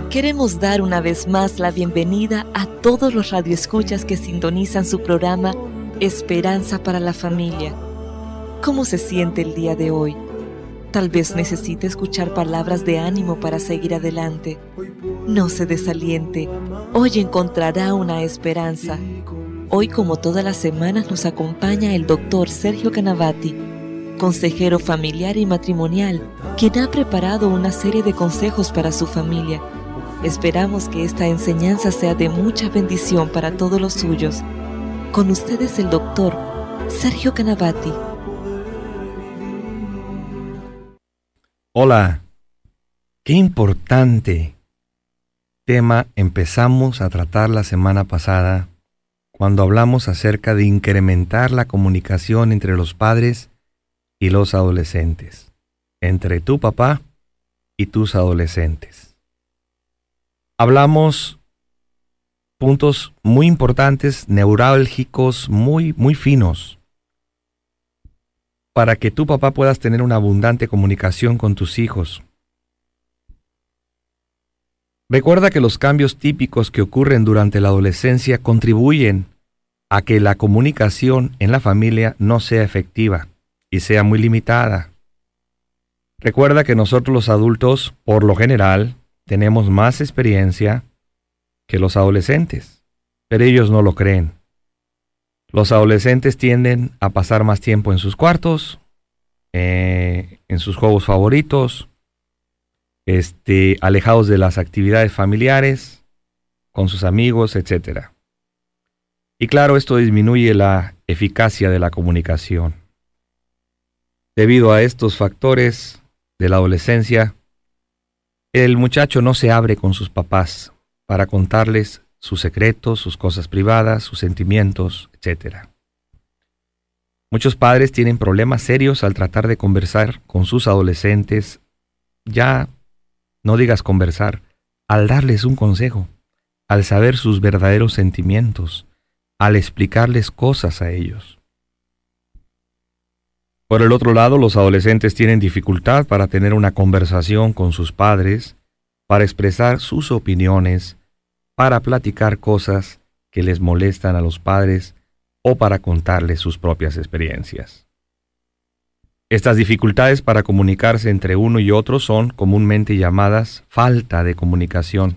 Queremos dar una vez más la bienvenida a todos los radioescuchas que sintonizan su programa Esperanza para la Familia. ¿Cómo se siente el día de hoy? Tal vez necesite escuchar palabras de ánimo para seguir adelante. No se desaliente. Hoy encontrará una esperanza. Hoy, como todas las semanas, nos acompaña el doctor Sergio Canavati, consejero familiar y matrimonial, quien ha preparado una serie de consejos para su familia. Esperamos que esta enseñanza sea de mucha bendición para todos los suyos. Con ustedes el doctor Sergio Canavati. Hola, qué importante tema empezamos a tratar la semana pasada cuando hablamos acerca de incrementar la comunicación entre los padres y los adolescentes, entre tu papá y tus adolescentes. Hablamos puntos muy importantes, neurálgicos, muy finos, para que tu papá puedas tener una abundante comunicación con tus hijos. Recuerda que los cambios típicos que ocurren durante la adolescencia contribuyen a que la comunicación en la familia no sea efectiva y sea muy limitada. Recuerda que nosotros los adultos, por lo general, tenemos más experiencia que los adolescentes, pero ellos no lo creen. Los adolescentes tienden a pasar más tiempo en sus cuartos, en sus juegos favoritos, alejados de las actividades familiares, con sus amigos, etc. Y claro, esto disminuye la eficacia de la comunicación. Debido a estos factores de la adolescencia, el muchacho no se abre con sus papás para contarles sus secretos, sus cosas privadas, sus sentimientos, etc. Muchos padres tienen problemas serios al tratar de conversar con sus adolescentes. Ya no digas conversar, al darles un consejo, al saber sus verdaderos sentimientos, al explicarles cosas a ellos. Por el otro lado, los adolescentes tienen dificultad para tener una conversación con sus padres, para expresar sus opiniones, para platicar cosas que les molestan a los padres o para contarles sus propias experiencias. Estas dificultades para comunicarse entre uno y otro son comúnmente llamadas falta de comunicación.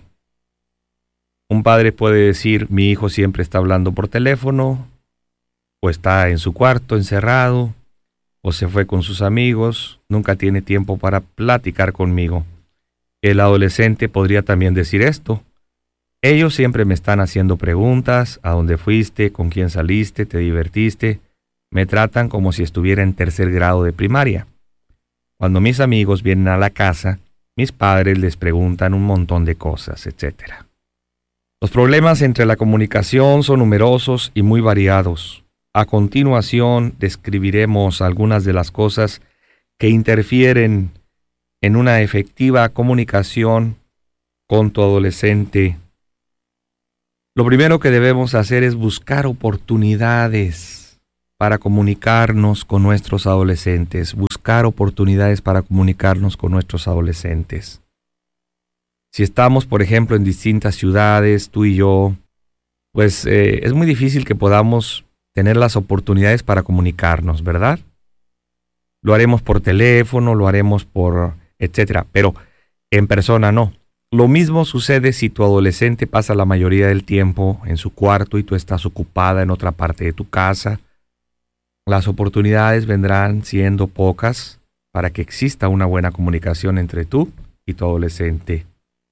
Un padre puede decir: mi hijo siempre está hablando por teléfono, o está en su cuarto encerrado, o se fue con sus amigos, nunca tiene tiempo para platicar conmigo. El adolescente podría también decir esto: ellos siempre me están haciendo preguntas, ¿a dónde fuiste? ¿Con quién saliste? ¿Te divertiste? Me tratan como si estuviera en tercer grado de primaria. Cuando mis amigos vienen a la casa, mis padres les preguntan un montón de cosas, etc. Los problemas entre la comunicación son numerosos y muy variados. A continuación, describiremos algunas de las cosas que interfieren en una efectiva comunicación con tu adolescente. Lo primero que debemos hacer es buscar oportunidades para comunicarnos con nuestros adolescentes. Buscar oportunidades para comunicarnos con nuestros adolescentes. Si estamos, por ejemplo, en distintas ciudades, tú y yo, pues es muy difícil que podamos tener las oportunidades para comunicarnos, ¿verdad? Lo haremos por teléfono, lo haremos por etcétera, pero en persona no. Lo mismo sucede si tu adolescente pasa la mayoría del tiempo en su cuarto y tú estás ocupada en otra parte de tu casa. Las oportunidades vendrán siendo pocas para que exista una buena comunicación entre tú y tu adolescente.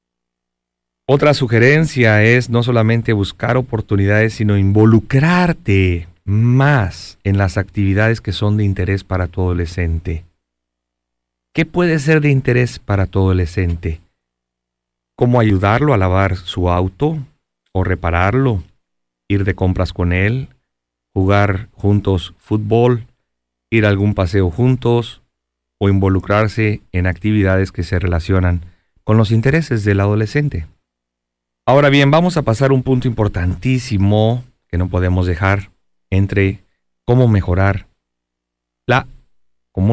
Otra sugerencia es no solamente buscar oportunidades, sino involucrarte más en las actividades que son de interés para tu adolescente. ¿Qué puede ser de interés para tu adolescente? ¿Cómo ayudarlo a lavar su auto o repararlo? Ir de compras con él, jugar juntos fútbol, ir a algún paseo juntos o involucrarse en actividades que se relacionan con los intereses del adolescente. Ahora bien, vamos a pasar a un punto importantísimo que no podemos dejar entre cómo mejorar la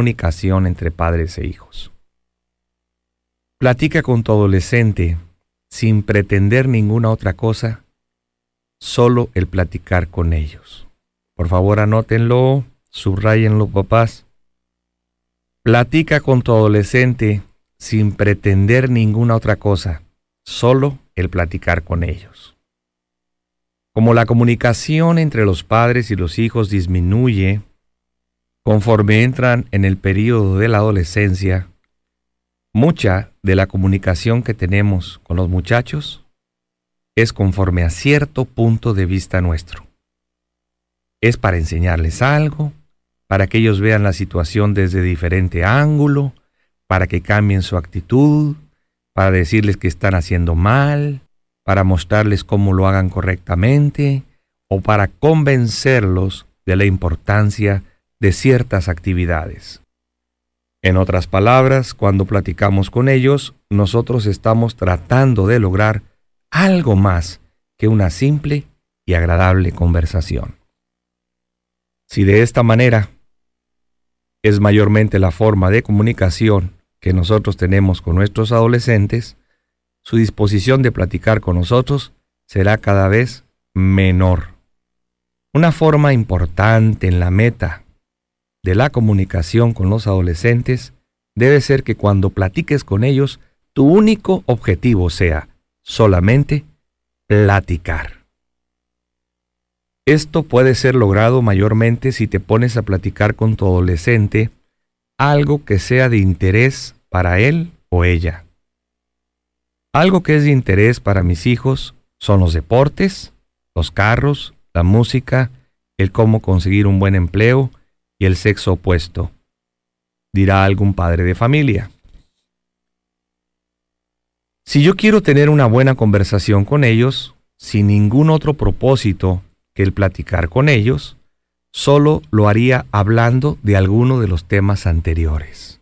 comunicación entre padres e hijos. Platica con tu adolescente sin pretender ninguna otra cosa, solo el platicar con ellos. Por favor, anótenlo, subráyenlo, papás. Platica con tu adolescente sin pretender ninguna otra cosa, solo el platicar con ellos. Como la comunicación entre los padres y los hijos disminuye conforme entran en el período de la adolescencia, mucha de la comunicación que tenemos con los muchachos es conforme a cierto punto de vista nuestro. Es para enseñarles algo, para que ellos vean la situación desde diferente ángulo, para que cambien su actitud, para decirles que están haciendo mal, para mostrarles cómo lo hagan correctamente, o para convencerlos de la importancia de ciertas actividades. En otras palabras, cuando platicamos con ellos, nosotros estamos tratando de lograr algo más que una simple y agradable conversación. Si de esta manera es mayormente la forma de comunicación que nosotros tenemos con nuestros adolescentes, su disposición de platicar con nosotros será cada vez menor. Una forma importante en la meta de la comunicación con los adolescentes debe ser que cuando platiques con ellos, tu único objetivo sea solamente platicar. Esto puede ser logrado mayormente si te pones a platicar con tu adolescente algo que sea de interés para él o ella. Algo que es de interés para mis hijos son los deportes, los carros, la música, el cómo conseguir un buen empleo y el sexo opuesto, dirá algún padre de familia. Si yo quiero tener una buena conversación con ellos, sin ningún otro propósito que el platicar con ellos, solo lo haría hablando de alguno de los temas anteriores.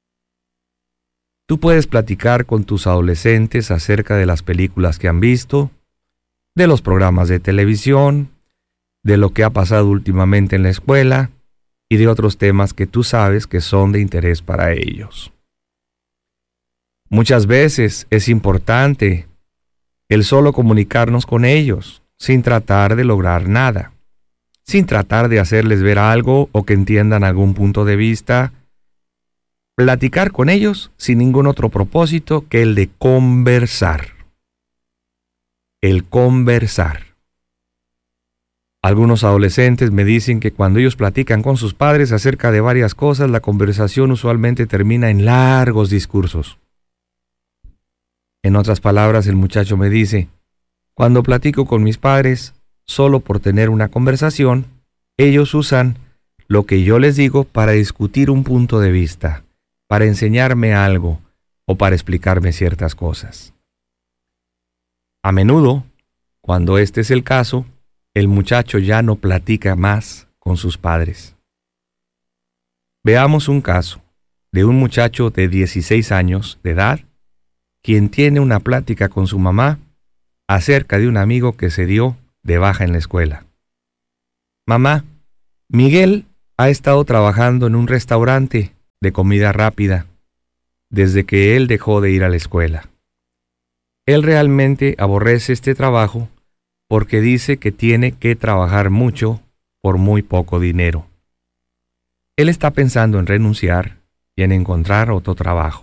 Tú puedes platicar con tus adolescentes acerca de las películas que han visto, de los programas de televisión, de lo que ha pasado últimamente en la escuela y de otros temas que tú sabes que son de interés para ellos. Muchas veces es importante el solo comunicarnos con ellos, sin tratar de lograr nada, sin tratar de hacerles ver algo o que entiendan algún punto de vista. Platicar con ellos sin ningún otro propósito que el de conversar. El conversar. Algunos adolescentes me dicen que cuando ellos platican con sus padres acerca de varias cosas, la conversación usualmente termina en largos discursos. En otras palabras, el muchacho me dice, cuando platico con mis padres, solo por tener una conversación, ellos usan lo que yo les digo para discutir un punto de vista, para enseñarme algo o para explicarme ciertas cosas. A menudo, cuando este es el caso, el muchacho ya no platica más con sus padres. Veamos un caso de un muchacho de 16 años de edad, quien tiene una plática con su mamá acerca de un amigo que se dio de baja en la escuela. Mamá, Miguel ha estado trabajando en un restaurante de comida rápida desde que él dejó de ir a la escuela. Él realmente aborrece este trabajo porque dice que tiene que trabajar mucho por muy poco dinero. Él está pensando en renunciar y en encontrar otro trabajo.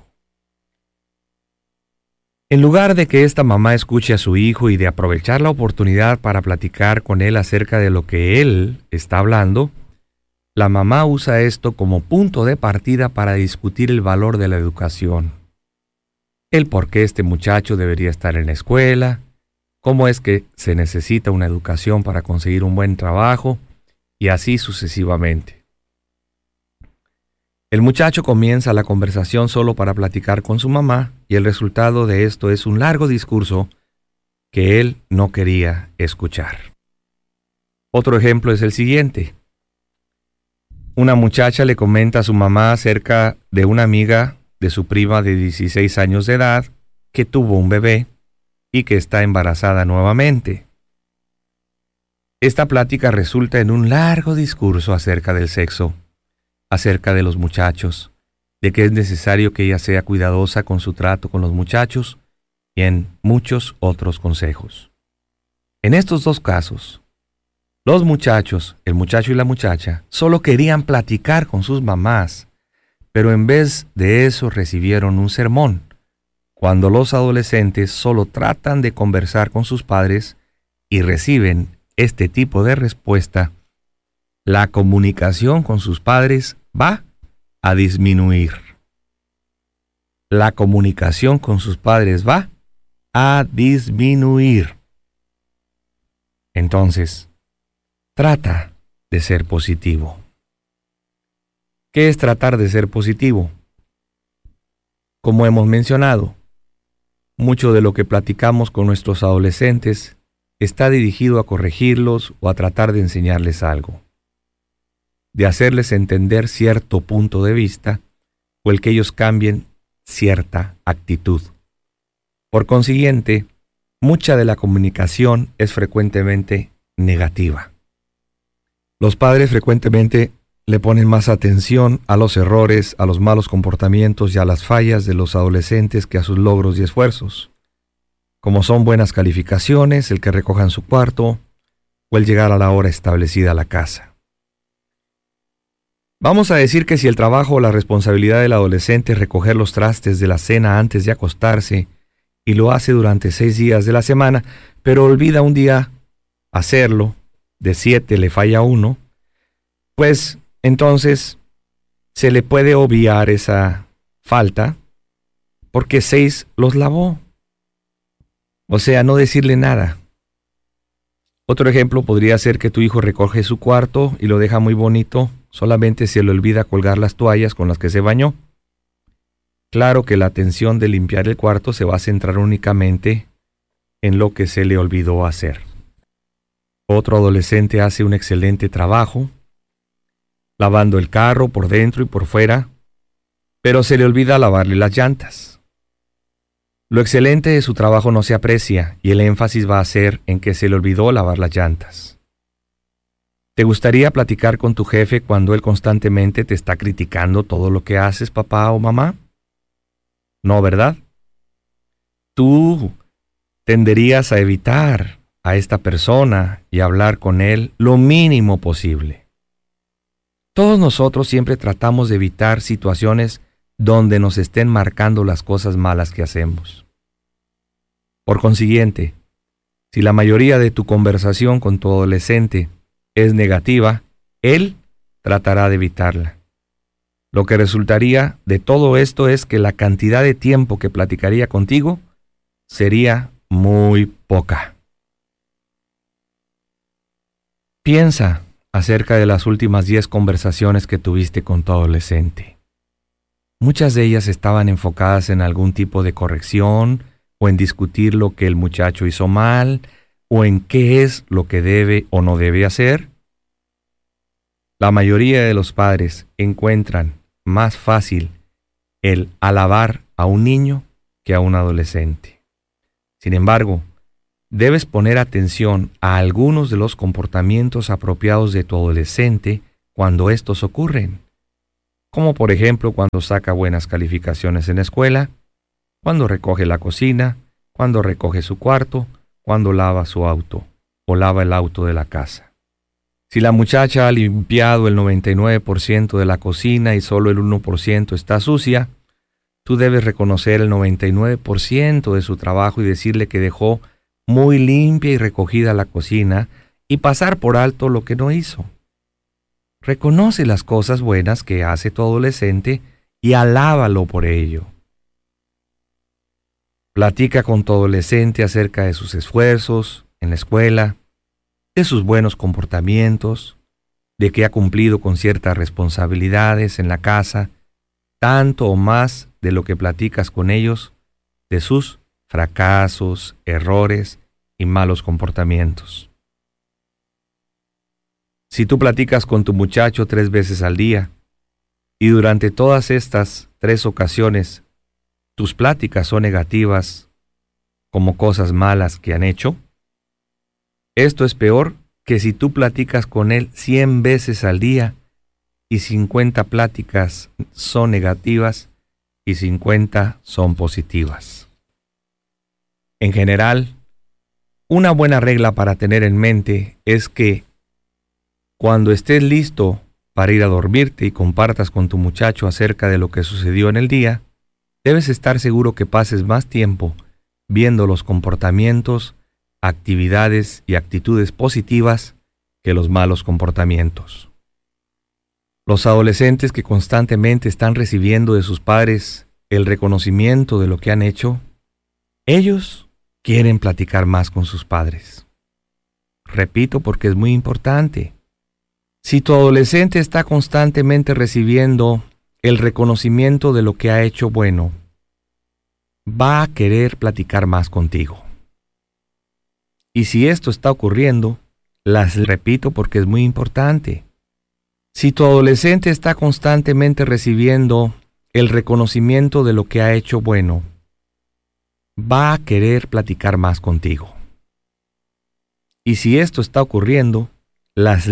En lugar de que esta mamá escuche a su hijo y de aprovechar la oportunidad para platicar con él acerca de lo que él está hablando, la mamá usa esto como punto de partida para discutir el valor de la educación. El por qué este muchacho debería estar en la escuela, cómo es que se necesita una educación para conseguir un buen trabajo, y así sucesivamente. El muchacho comienza la conversación solo para platicar con su mamá, y el resultado de esto es un largo discurso que él no quería escuchar. Otro ejemplo es el siguiente. Una muchacha le comenta a su mamá acerca de una amiga de su prima de 16 años de edad que tuvo un bebé y que está embarazada nuevamente. Esta plática resulta en un largo discurso acerca del sexo, acerca de los muchachos, de que es necesario que ella sea cuidadosa con su trato con los muchachos y en muchos otros consejos. En estos dos casos, los muchachos, el muchacho y la muchacha, solo querían platicar con sus mamás, pero en vez de eso recibieron un sermón. Cuando los adolescentes solo tratan de conversar con sus padres y reciben este tipo de respuesta, la comunicación con sus padres va a disminuir. La comunicación con sus padres va a disminuir. Entonces, trata de ser positivo. ¿Qué es tratar de ser positivo? Como hemos mencionado, mucho de lo que platicamos con nuestros adolescentes está dirigido a corregirlos o a tratar de enseñarles algo, de hacerles entender cierto punto de vista o el que ellos cambien cierta actitud. Por consiguiente, mucha de la comunicación es frecuentemente negativa. Los padres frecuentemente le ponen más atención a los errores, a los malos comportamientos y a las fallas de los adolescentes que a sus logros y esfuerzos, como son buenas calificaciones, el que recojan su cuarto o el llegar a la hora establecida a la casa. Vamos a decir que si el trabajo o la responsabilidad del adolescente es recoger los trastes de la cena antes de acostarse y lo hace durante 6 días de la semana, pero olvida un día hacerlo, de 7 le falla uno, pues entonces se le puede obviar esa falta porque 6 los lavó. O sea, no decirle nada. Otro ejemplo podría ser que tu hijo recoge su cuarto y lo deja muy bonito, solamente se le olvida colgar las toallas con las que se bañó. Claro que la atención de limpiar el cuarto se va a centrar únicamente en lo que se le olvidó hacer. Otro adolescente hace un excelente trabajo, lavando el carro por dentro y por fuera, pero se le olvida lavarle las llantas. Lo excelente de su trabajo no se aprecia y el énfasis va a ser en que se le olvidó lavar las llantas. ¿Te gustaría platicar con tu jefe cuando él constantemente te está criticando todo lo que haces, papá o mamá? No, ¿verdad? Tú tenderías a evitar a esta persona y hablar con él lo mínimo posible. Todos nosotros siempre tratamos de evitar situaciones donde nos estén marcando las cosas malas que hacemos. Por consiguiente, si la mayoría de tu conversación con tu adolescente es negativa, él tratará de evitarla. Lo que resultaría de todo esto es que la cantidad de tiempo que platicaría contigo sería muy poca. Piensa acerca de las últimas 10 conversaciones que tuviste con tu adolescente. Muchas de ellas estaban enfocadas en algún tipo de corrección o en discutir lo que el muchacho hizo mal o en qué es lo que debe o no debe hacer. La mayoría de los padres encuentran más fácil el alabar a un niño que a un adolescente. Sin embargo, debes poner atención a algunos de los comportamientos apropiados de tu adolescente cuando estos ocurren, como por ejemplo cuando saca buenas calificaciones en la escuela, cuando recoge la cocina, cuando recoge su cuarto, cuando lava su auto o lava el auto de la casa. Si la muchacha ha limpiado el 99% de la cocina y solo el 1% está sucia, tú debes reconocer el 99% de su trabajo y decirle que dejó muy limpia y recogida la cocina y pasar por alto lo que no hizo. Reconoce las cosas buenas que hace tu adolescente y alábalo por ello. Platica con tu adolescente acerca de sus esfuerzos en la escuela, de sus buenos comportamientos, de que ha cumplido con ciertas responsabilidades en la casa, tanto o más de lo que platicas con ellos, de sus fracasos, errores y malos comportamientos. Si tú platicas con tu muchacho 3 veces al día, y durante todas estas 3 ocasiones tus pláticas son negativas, como cosas malas que han hecho, esto es peor que si tú platicas con él 100 veces al día y 50 pláticas son negativas y 50 son positivas. En general, una buena regla para tener en mente es que cuando estés listo para ir a dormirte y compartas con tu muchacho acerca de lo que sucedió en el día, debes estar seguro que pases más tiempo viendo los comportamientos, actividades y actitudes positivas que los malos comportamientos. Los adolescentes que constantemente están recibiendo de sus padres el reconocimiento de lo que han hecho, ellos quieren platicar más con sus padres. Repito porque es muy importante. Si tu adolescente está constantemente recibiendo el reconocimiento de lo que ha hecho bueno, va a querer platicar más contigo. Y si esto está ocurriendo, repito porque es muy importante. Si tu adolescente está constantemente recibiendo el reconocimiento de lo que ha hecho bueno, va a querer platicar más contigo. Y si esto está ocurriendo,